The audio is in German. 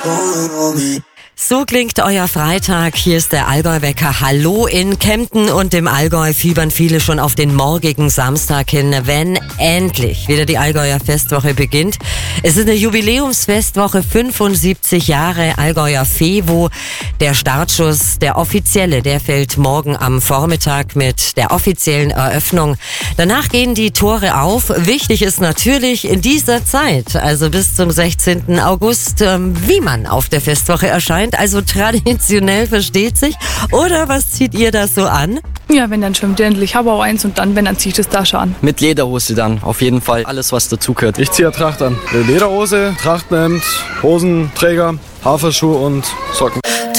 So klingt euer Freitag. Hier ist der Allgäu-Wecker. Hallo in Kempten und im Allgäu fiebern viele schon auf den morgigen Samstag hin, wenn endlich wieder die Allgäuer Festwoche beginnt. Es ist eine Jubiläumsfestwoche, 75 Jahre Allgäuer Fevo. Der Startschuss, der offizielle, der fällt morgen am Vormittag mit der offiziellen Eröffnung. Danach gehen die Tore auf. Wichtig ist natürlich in dieser Zeit, also bis zum 16. August, wie man auf der Festwoche erscheint. Also traditionell, versteht sich. Oder was zieht ihr da so an? Ja, wenn dann schon endlich. Ich habe auch eins und dann, wenn, dann ziehe ich das da schon an. Mit Lederhose dann, auf jeden Fall. Alles, was dazugehört. Ich ziehe Tracht an. Lederhose, Trachtenhemd, Hosenträger, Haferschuhe und Socken.